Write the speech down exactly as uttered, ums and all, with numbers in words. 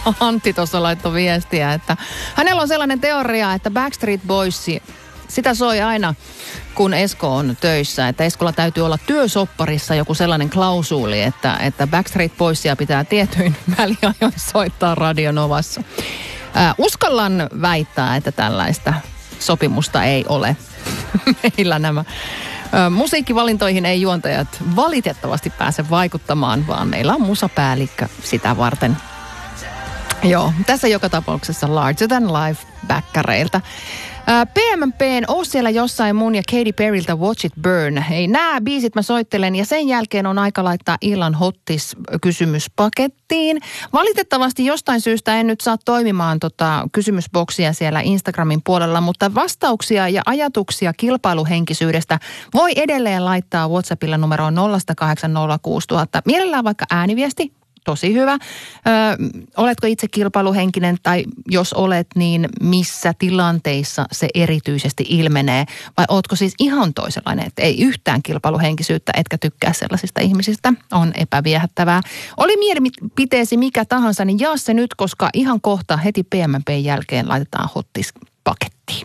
Antti tuossa laittoi viestiä, että hänellä on sellainen teoria, että Backstreet Boys, sitä soi aina, kun Esko on töissä. Että Eskolla täytyy olla työsopparissa joku sellainen klausuuli, että, että Backstreet Boysia pitää tietyin väliajoin soittaa Radionovassa. Äh, uskallan väittää, että tällaista sopimusta ei ole. Meillä nämä äh, musiikkivalintoihin ei juontajat valitettavasti pääse vaikuttamaan, vaan meillä on musapäällikkö sitä varten. Joo, tässä joka tapauksessa Larger Than Life -bäkkäreiltä. P M P:n "Oo siellä jossain" mun ja Katy Perryltä "Watch It Burn". Ei, nämä biisit mä soittelen ja sen jälkeen on aika laittaa illan hottis kysymyspakettiin. Valitettavasti jostain syystä en nyt saa toimimaan tota kysymysboksia siellä Instagramin puolella, mutta vastauksia ja ajatuksia kilpailuhenkisyydestä voi edelleen laittaa WhatsAppilla numeroon nolla kahdeksan nolla kuusi nolla nolla nolla. Mielellään vaikka ääniviesti. Tosi hyvä. Ö, oletko itse kilpailuhenkinen tai jos olet, niin missä tilanteissa se erityisesti ilmenee? Vai ootko siis ihan toisenlainen, että ei yhtään kilpailuhenkisyyttä, etkä tykkää sellaisista ihmisistä? On epäviehättävää. Oli mielipiteesi mikä tahansa, niin jaa se nyt, koska ihan kohta heti P M P:n jälkeen laitetaan hottis pakettiin.